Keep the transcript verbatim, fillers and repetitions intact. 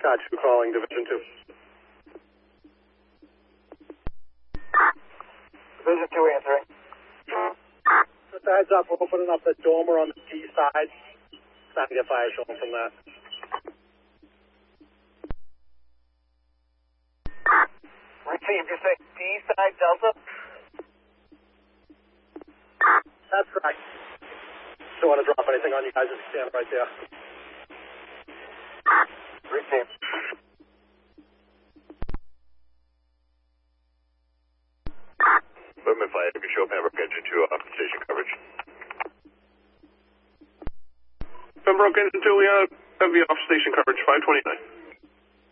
Got you, calling Division two. Division two answering. Just a heads up, we're opening up the dormer on the D side. Not to get fire showing from that. Received, you say D side Delta? That's right. Don't want to drop anything on you guys if you stand right there. Received. Movement five, you can show Pembroke Engine two off station coverage. Pembroke Engine two, we have heavy off station coverage, five twenty-nine.